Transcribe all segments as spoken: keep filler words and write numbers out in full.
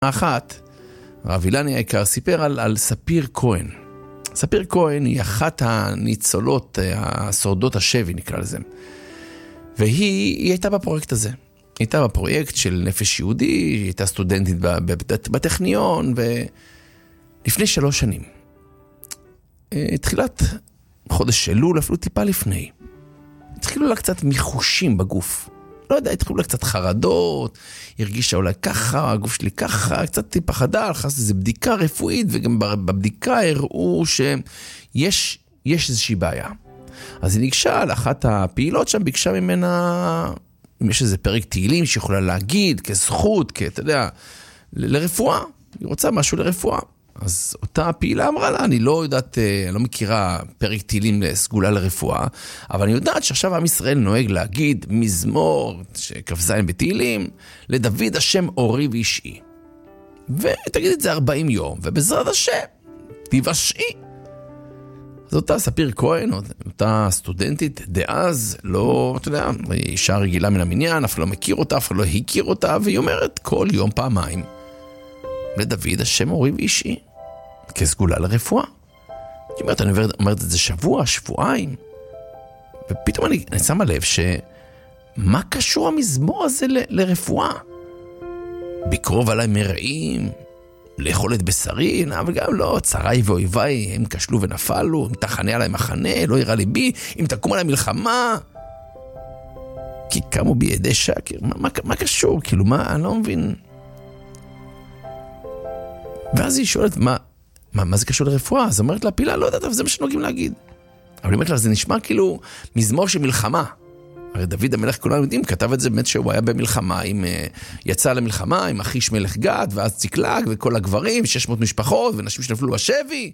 אחת, הרב אילני היקר סיפר על, על ספיר כהן. ספיר כהן היא אחת הניצולות, השורדות השבי נקרא לזה. והיא היא הייתה בפרויקט הזה. היא הייתה בפרויקט של נפש יהודי, היא הייתה סטודנטית בטכניון, ולפני שלוש שנים, תחילת חודש אלול, אפילו טיפה לפני, התחילו לה קצת מיחושים בגוף. לא יודע, התחילו לה קצת חרדות, הרגישה אולי ככה, הגוף שלי ככה, קצת פחדה, הלכת איזו בדיקה רפואית, וגם בבדיקה הראו שיש יש איזושהי בעיה. אז היא ניגשה לאחת הפעילות שם, ביקשה ממנה, אם יש איזה פרק תהילים שיכולה להגיד, כזכות, אתה יודע, לרפואה. היא רוצה משהו לרפואה. אז אותה פעילה אמרה לה, אני לא יודעת, אני לא מכירה פרק תהילים לסגולה לרפואה, אבל אני יודעת שעכשיו עם ישראל נוהג להגיד מזמור שכ"ז בתהילים, לדוד השם אורי ואישי. ותגיד את זה ארבעים יום, ובעזרת השם תיוושעי. אז אותה ספיר כהן, אותה סטודנטית דאז, לא, אתה יודע, היא אישה רגילה מן המניין, אף לא מכיר אותה, אף לא הכיר אותה, והיא אומרת כל יום פעמיים, לדוד השם אורי ואישי, כסגולה לרפואה. היא אומרת, אני אומרת את זה שבוע, שבועיים, ופתאום אני, אני שמה לב שמה קשור המזמור הזה ל, לרפואה? בקרוב עליי מרעים, לאכול את בשרי, אבל גם לא, צרי ואויביי, הם כשלו ונפלו, אם תחנה עליי מחנה, לא יראה ליבי, אם תקום עליי מלחמה, כי קמו בי ידי שקר, מה, מה, מה קשור? כאילו, מה, אני לא מבין. ואז היא שואלת, מה, מה, מה זה קשור לרפואה? אז אומרת לה, פילה, לא יודעת, אבל זה מה שנוגעים להגיד. אבל היא אומרת לה, זה נשמע כאילו מזמור של מלחמה. הרי דוד המלך, כולנו יודעים, כתב את זה באמת שהוא היה במלחמה, עם, יצא למלחמה עם אחיש מלך גת, ואז ציקלג, וכל הגברים, שש מאות משפחות, ונשים שנפלו בשבי.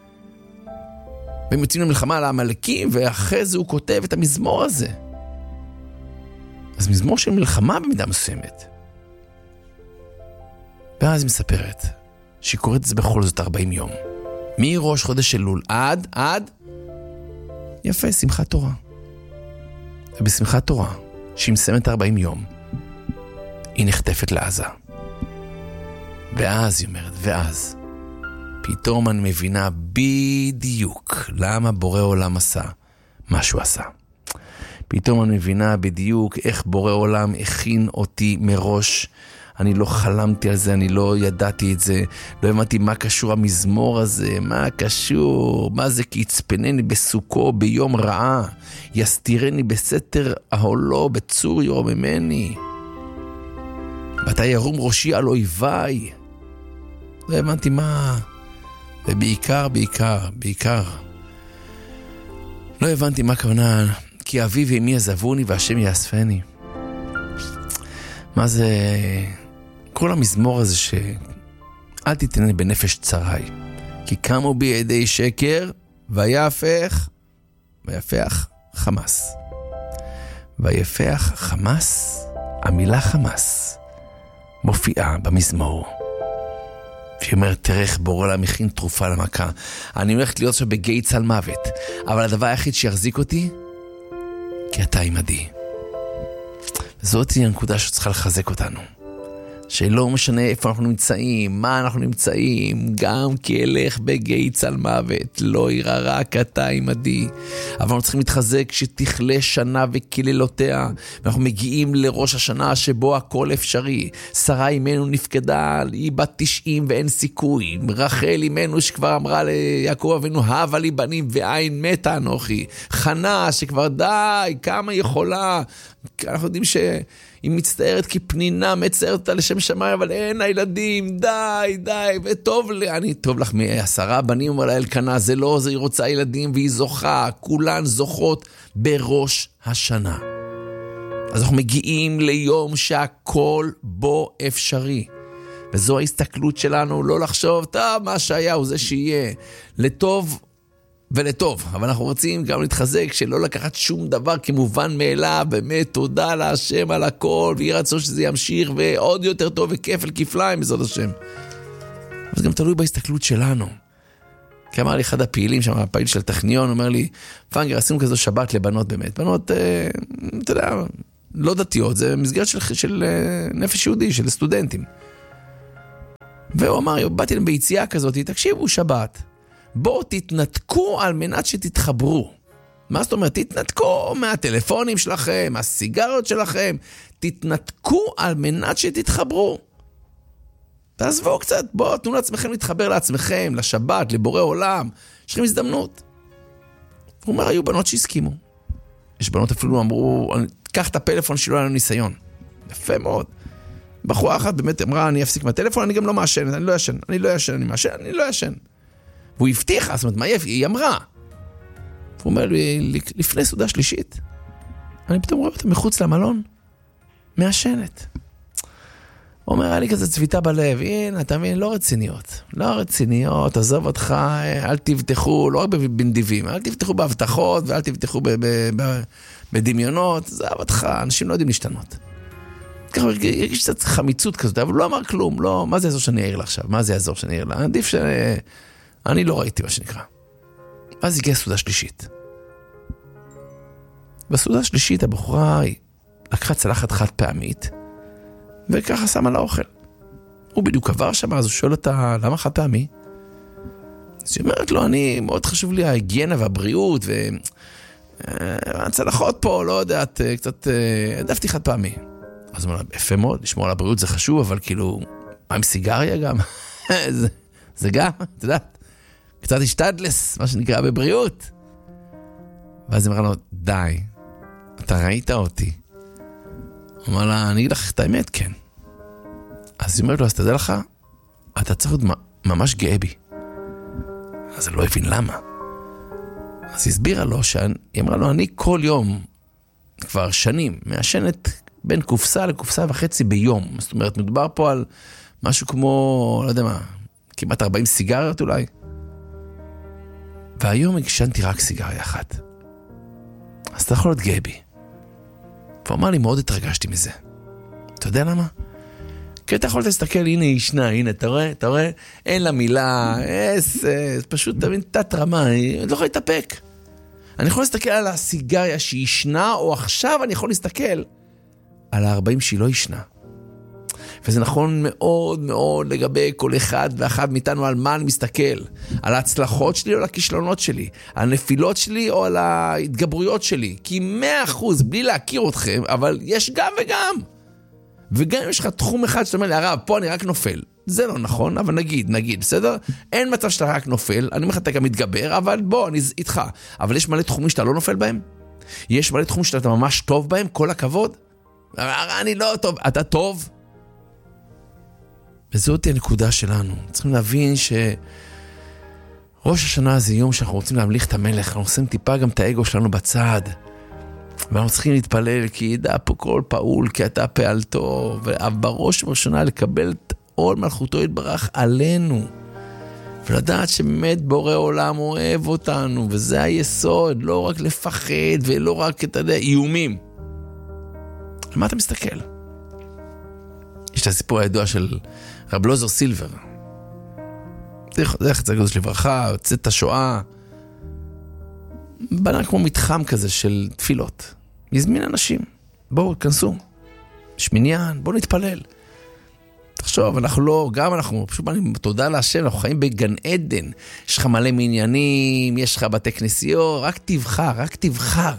והם יוצאים למלחמה על העמלקים, ואחרי זה הוא כותב את המזמור הזה. אז מזמור של מלחמה במידה מסוימת. ואז היא מספרת, שהיא קוראת את זה בכל זאת ארבעים יום. מראש חודש אלול עד, עד, יפה, שמחת תורה. ובשמחת תורה, שהיא מסיימת ארבעים יום, היא נחטפת לעזה. ואז היא אומרת, ואז, פתאום אני מבינה בדיוק למה בורא עולם עשה מה שהוא עשה. פתאום אני מבינה בדיוק איך בורא עולם הכין אותי מראש. אני לא חלמתי על זה, אני לא ידעתי את זה, לא הבנתי מה קשור המזמור הזה, מה קשור, מה זה כי יצפנני בסוכו ביום רעה, יסתירני בסתר אהלו, בצור ירוממני. מתי ירום ראשי על אויביי? לא הבנתי מה, ובעיקר, בעיקר, בעיקר, לא הבנתי מה הכוונה, כי אבי ואמי יעזבוני והשם יאספני. מה זה כל המזמור הזה ש... אל תתנני בנפש צרי, כי קמו בי ידי שקר, ויפח, ויפח חמאס. ויפח חמאס, המילה חמאס, מופיעה במזמור. והיא אומרת, תרח בורא לה מכין תרופה למכה. אני הולכת להיות עכשיו בגיא צל מוות, אבל הדבר היחיד שיחזיק אותי, כי אתה עמדי. זאת היא הנקודה שצריכה לחזק אותנו. שלא משנה איפה אנחנו נמצאים, מה אנחנו נמצאים, גם כי אלך בגיא צל מוות, לא ירא רק אתה עמדי. אבל אנחנו צריכים להתחזק שתכלה שנה וקללותיה, ואנחנו מגיעים לראש השנה שבו הכל אפשרי. שרה אימנו נפקדה, היא בת תשעים ואין סיכוי. רחל אימנו שכבר אמרה ליעקב אבינו, הבה לי בנים ועין מתה אנוכי. חנה שכבר די, כמה יכולה. אנחנו יודעים ש... היא מצטערת כי פנינה מצטערת אותה לשם שמיים, אבל אין הילדים, די, די, וטוב לי, אני טוב לך מעשרה בנים, אבל אלקנה, זה לא, זה היא רוצה ילדים, והיא זוכה, כולן זוכות בראש השנה. אז אנחנו מגיעים ליום שהכל בו אפשרי, וזו ההסתכלות שלנו, לא לחשוב, טוב, מה שהיה הוא זה שיהיה, לטוב ולטוב, אבל אנחנו רוצים גם להתחזק שלא לקחת שום דבר כמובן מאליו, באמת תודה להשם על הכל, ויהי רצון שזה ימשיך ועוד יותר טוב וכפל כפליים בעזרת השם. אבל זה גם תלוי בהסתכלות שלנו. כי אמר לי אחד הפעילים שם, הפעיל של הטכניון, אומר לי, פנגר, עשינו כזו שבת לבנות באמת, בנות, אה, אתה יודע, לא דתיות, זה מסגרת של, של נפש יהודי, של סטודנטים. והוא אמר, באתי להם ביציאה כזאת, תקשיבו שבת, בואו תתנתקו על מנת שתתחברו. מה זאת אומרת? תתנתקו מהטלפונים שלכם, מהסיגריות שלכם, תתנתקו על מנת שתתחברו. תעזבו קצת, בואו, תנו לעצמכם להתחבר לעצמכם, לשבת, לבורא עולם, יש לכם הזדמנות. הוא אומר, היו בנות שהסכימו. יש בנות אפילו אמרו, קח את הפלאפון שלא היה לנו ניסיון. יפה מאוד. בחורה אחת באמת אמרה, אני אפסיק מהטלפון, אני גם לא מאשן, אני לא ישן, אני לא ישן, אני מאשן, אני לא ישן. והוא הבטיח, זאת אומרת, מה היא אמרה? הוא אומר לי, לפני סעודה שלישית, אני פתאום רואה אותה מחוץ למלון, מאשנת. הוא אומר, היה לי כזה צביטה בלב, הנה, אתה מבין, לא רציניות, לא רציניות, עזוב אותך, אל תבטחו, לא רק בנדיבים, אל תבטחו בהבטחות, ואל תבטחו בדמיונות, עזוב אותך, אנשים לא יודעים להשתנות. ככה, יש קצת חמיצות כזאת, אבל הוא לא אמר כלום, לא, מה זה יעזור שאני אעיר לה עכשיו? מה זה יעזור שאני אעיר לה? עדיף ש... אני לא ראיתי מה שנקרא. אז הגיעה סעודה שלישית. בסעודה השלישית הבחורה לקחה צלחת חד פעמית, וככה שמה לה אוכל. הוא בדיוק עבר שם, אז הוא שואל אותה, למה חד פעמי? אז היא אומרת לו, אני, מאוד חשוב לי ההיגיינה והבריאות, והצלחות פה, לא יודעת, קצת, העדפתי חד פעמי. אז הוא אומר, יפה מאוד, לשמור על הבריאות זה חשוב, אבל כאילו, מה עם סיגריה גם? זה, זה גם, אתה יודעת, קצת השתדלס, מה שנקרא בבריאות. ואז היא אמרה לו, די, אתה ראית אותי. הוא אמר לה, אני אגיד לך את האמת, כן. אז היא אומרת לו, אז תדע לך, אתה צריך להיות ממש גאה בי. אז הוא לא הבין למה. אז היא הסבירה לו, היא אמרה לו, אני כל יום, כבר שנים, מעשנת בין קופסה לקופסה וחצי ביום. זאת אומרת, מדובר פה על משהו כמו, לא יודע מה, כמעט ארבעים סיגריות אולי. והיום הגשנתי רק סיגריה אחת. אז אתה יכול להיות גאה בי. והוא אמר לי, מאוד התרגשתי מזה. אתה יודע למה? כי אתה יכול להסתכל, הנה ישנה, הנה, אתה רואה, אתה רואה, אין לה מילה, אס, אס, פשוט תבין תת רמה, אני לא יכול להתאפק. אני יכול להסתכל על הסיגריה שהיא ישנה, או עכשיו אני יכול להסתכל על ה-ארבעים שהיא לא ישנה. וזה נכון מאוד מאוד לגבי כל אחד ואחד מאיתנו על מה אני מסתכל. על ההצלחות שלי או על הכישלונות שלי. על הנפילות שלי או על ההתגברויות שלי. כי מאה אחוז, בלי להכיר אתכם, אבל יש גם וגם. וגם אם יש לך תחום אחד שאתה אומר לי, הרב, פה אני רק נופל. זה לא נכון, אבל נגיד, נגיד, בסדר? אין מצב שאתה רק נופל, אני אומר לך, אתה גם מתגבר, אבל בוא, אני איתך. אבל יש מלא תחומים שאתה לא נופל בהם? יש מלא תחומים שאתה ממש טוב בהם, כל הכבוד? אני לא טוב, אתה טוב? וזאת היא הנקודה שלנו. צריכים להבין שראש השנה זה יום שאנחנו רוצים להמליך את המלך, אנחנו עושים טיפה גם את האגו שלנו בצד, ואנחנו צריכים להתפלל, כי ידע פה כל פעול, כי אתה פעלתו, ובראש ובראשונה לקבל את עול מלכותו יתברך עלינו, ולדעת שבאמת בורא עולם אוהב אותנו, וזה היסוד, לא רק לפחד, ולא רק את איומים. על מה אתה מסתכל? יש את הסיפור הידוע של רב לוזר סילבר. זה חצי הקדוש לברכה, יוצאת השואה. בנה כמו מתחם כזה של תפילות. יזמין אנשים. בואו, כנסו. יש מניין, בואו נתפלל. תחשוב, אנחנו לא, גם אנחנו, פשוט בנים, תודה להשם, אנחנו חיים בגן עדן. יש לך מלא מעניינים, יש לך בתי כנסיות, רק תבחר, רק תבחר.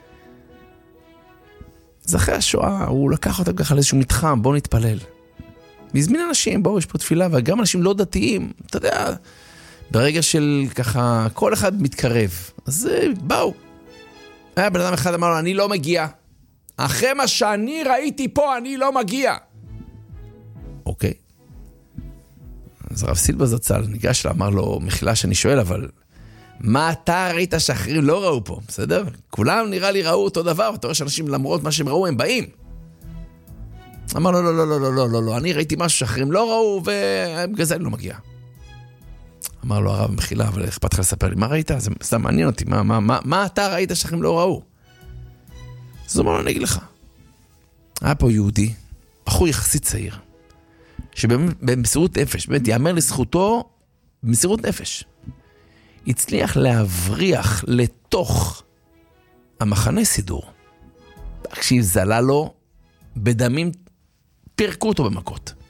אז אחרי השואה, הוא לקח אותם ככה לאיזשהו מתחם, בואו נתפלל. והזמין אנשים, בואו, יש פה תפילה, וגם אנשים לא דתיים, אתה יודע, ברגע של ככה, כל אחד מתקרב, אז באו. היה בן אדם אחד אמר לו, אני לא מגיע. אחרי מה שאני ראיתי פה, אני לא מגיע. אוקיי. אז הרב סילבר זצ"ל ניגש לה, אמר לו, מחילה שאני שואל, אבל מה אתה ראית שאחרים לא ראו פה, בסדר? כולם נראה לי ראו אותו דבר, ואתה רואה שאנשים למרות מה שהם ראו, הם באים. אמר לו, לא, לא, לא, לא, לא, לא, לא, אני ראיתי משהו שאחרים לא ראו, ובגלל זה אני לא מגיע. אמר לו הרב, מחילה, אבל אכפת לך לספר לי, מה ראית? זה סתם מעניין אותי, מה, מה, מה, מה אתה ראית שאחרים לא ראו? אז הוא אמר לו, אני אגיד לך. היה פה יהודי, בחור יחסית צעיר, שבמסירות נפש, באמת, יאמר לזכותו, במסירות נפש, הצליח להבריח לתוך המחנה סידור. כשהיא זלה לו, בדמים פרקו אותו במכות.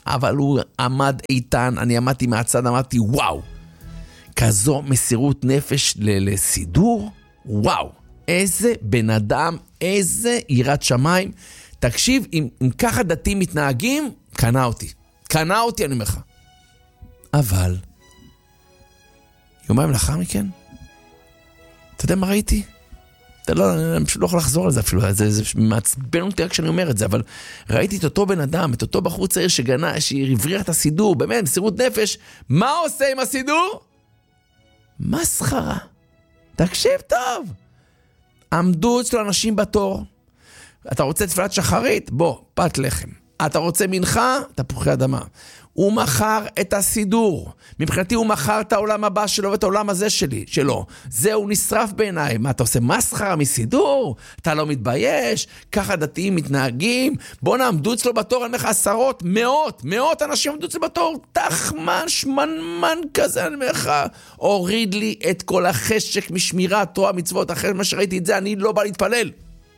אבל הוא עמד איתן, אני עמדתי מהצד, אמרתי, וואו, כזו מסירות נפש ל- לסידור, וואו, איזה בן אדם, איזה יראת שמיים. תקשיב, אם, אם ככה דתיים מתנהגים, קנה אותי. קנה אותי, אני אומר לך. אבל, יומיים לאחר מכן, אתה יודע מה ראיתי? אתה לא, אני פשוט לא יכול לחזור על זה אפילו, זה, זה מעצבן אותי רק כשאני אומר את זה, אבל ראיתי את אותו בן אדם, את אותו בחור צעיר שגנה, שהבריח את הסידור, באמת, מסירות נפש, מה עושה עם הסידור? מסחרה. תקשיב טוב. עמדו אצלו אנשים בתור. אתה רוצה תפילת שחרית? בוא, פת לחם. אתה רוצה מנחה? תפוחי אדמה. הוא מכר את הסידור. מבחינתי הוא מכר את העולם הבא שלו ואת העולם הזה שלי, שלו. זהו נשרף בעיניי. מה, אתה עושה מסחרה מסידור? אתה לא מתבייש? ככה דתיים מתנהגים? בוא נעמדו אצלו בתור, אני אומר לך עשרות, מאות, מאות אנשים עמדו אצלו בתור. תחמן, שמנמן כזה, אני אומר לך. הוריד לי את כל החשק משמירת תורה מצוות. אחרי מה שראיתי את זה, אני לא בא להתפלל.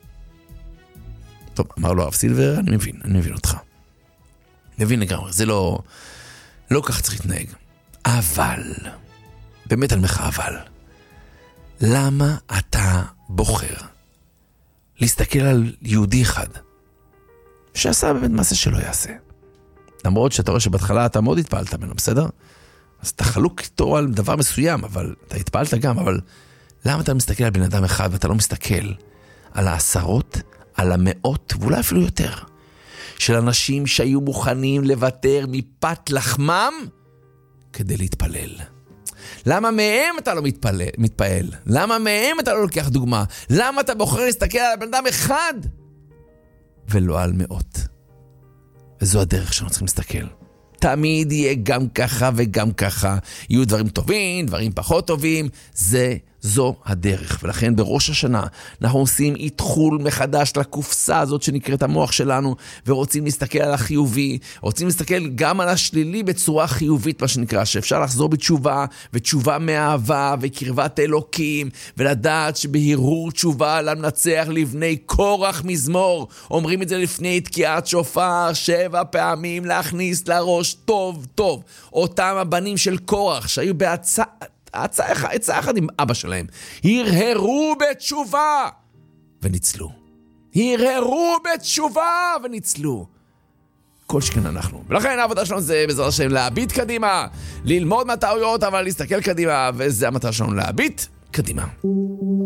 טוב, אמר לו הרב סילבר, אני מבין, אני מבין אותך. מבין לגמרי, זה לא, לא כך צריך להתנהג. אבל, באמת על מך אבל, למה אתה בוחר להסתכל על יהודי אחד, שעשה באמת מעשה שלא יעשה? למרות שאתה רואה שבהתחלה אתה מאוד התפעלת ממנו, בסדר? אז אתה חלוק איתו על דבר מסוים, אבל אתה התפעלת גם, אבל למה אתה מסתכל על בן אדם אחד ואתה לא מסתכל על העשרות, על המאות, ואולי אפילו יותר, של אנשים שהיו מוכנים לוותר מפת לחמם כדי להתפלל? למה מהם אתה לא מתפלל, מתפעל? למה מהם אתה לא לוקח דוגמה? למה אתה בוחר להסתכל על בן אדם אחד ולא על מאות? וזו הדרך שאנחנו צריכים להסתכל. תמיד יהיה גם ככה וגם ככה. יהיו דברים טובים, דברים פחות טובים. זה, זו הדרך. ולכן בראש השנה אנחנו עושים איתחול מחדש לקופסה הזאת שנקראת המוח שלנו, ורוצים להסתכל על החיובי, רוצים להסתכל גם על השלילי בצורה חיובית, מה שנקרא, שאפשר לחזור בתשובה, ותשובה מאהבה, וקרבת אלוקים, ולדעת שבהירור תשובה למנצח לבני קורח מזמור. אומרים את זה לפני תקיעת שופר, שבע פעמים להכניס לראש טוב טוב. אותם הבנים של קורח שהיו בהצעה, עצה אחד עם אבא שלהם, הרהרו בתשובה וניצלו. הרהרו בתשובה וניצלו. כל שכן אנחנו. ולכן העבודה שלנו זה בעזרת השם להביט קדימה, ללמוד מהטעויות אבל להסתכל קדימה, וזה המטרה שלנו, להביט קדימה.